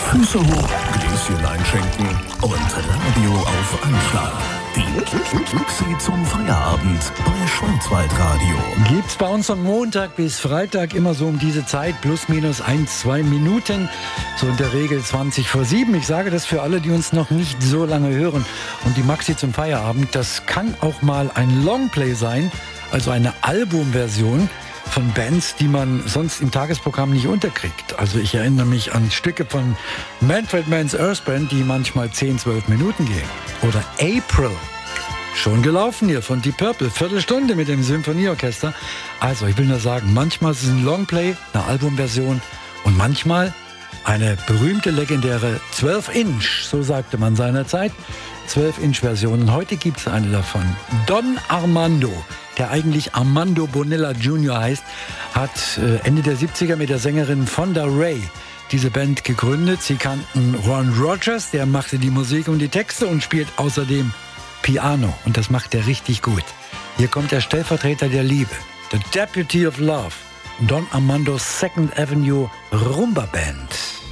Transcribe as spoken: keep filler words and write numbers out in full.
Füße hoch, Gläschen einschenken und Radio auf Anschlag. Die Klicksi zum Feierabend bei Schwarzwaldradio. Gibt's bei uns von Montag bis Freitag immer so um diese Zeit, plus minus ein, zwei Minuten, so in der Regel zwanzig vor sieben. Ich sage das für alle, die uns noch nicht so lange hören. Und die Maxi zum Feierabend, das kann auch mal ein Longplay sein, also eine Albumversion von Bands, die man sonst im Tagesprogramm nicht unterkriegt. Also ich erinnere mich an Stücke von Manfred Mann's Earth Band, die manchmal zehn, zwölf Minuten gehen. Oder April, schon gelaufen hier von Deep Purple, Viertelstunde mit dem Symphonieorchester. Also ich will nur sagen, manchmal ist es ein Longplay, eine Albumversion und manchmal eine berühmte, legendäre zwölf Inch, so sagte man seinerzeit, zwölf Inch Version. Und heute gibt es eine davon. Don Armando, der eigentlich Armando Bonilla Junior heißt, hat Ende der siebziger mit der Sängerin Fonda Ray diese Band gegründet. Sie kannten Ron Rogers, der machte die Musik und die Texte und spielt außerdem Piano. Und das macht er richtig gut. Hier kommt der Stellvertreter der Liebe, The Deputy of Love, Don Armando's Second Avenue Rumba Band.